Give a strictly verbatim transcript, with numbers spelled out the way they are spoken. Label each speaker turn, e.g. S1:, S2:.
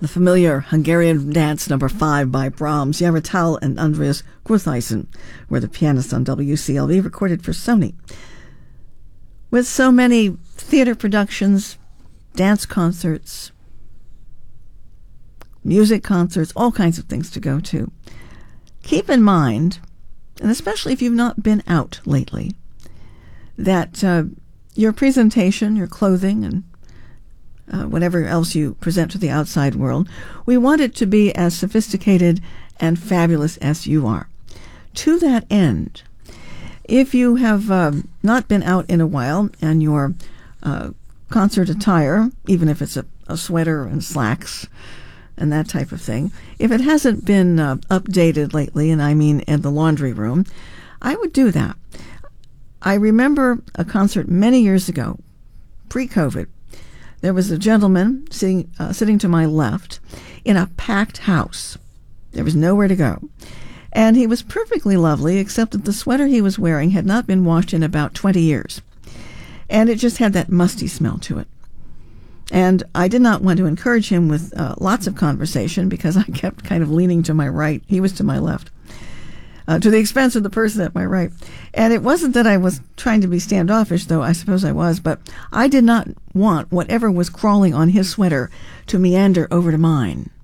S1: The familiar Hungarian dance number five by Brahms, Jara Tal and Andreas Grutheisen were the pianists on W C L V, recorded for Sony. With so many theater productions, dance concerts, music concerts, all kinds of things to go to, keep in mind, and especially if you've not been out lately, that uh, your presentation, your clothing, and uh, whatever else you present to the outside world, we want it to be as sophisticated and fabulous as you are. To that end, if you have uh, not been out in a while and your uh, concert attire, even if it's a, a sweater and slacks and that type of thing, if it hasn't been uh, updated lately, and I mean in the laundry room, I would do that. I remember a concert many years ago, pre-COVID. There was a gentleman sitting, uh, sitting to my left in a packed house. There was nowhere to go. And he was perfectly lovely, except that the sweater he was wearing had not been washed in about twenty years. And it just had that musty smell to it. And I did not want to encourage him with uh, lots of conversation because I kept kind of leaning to my right. He was to my left, uh, to the expense of the person at my right. And it wasn't that I was trying to be standoffish, though I suppose I was, but I did not want whatever was crawling on his sweater to meander over to mine.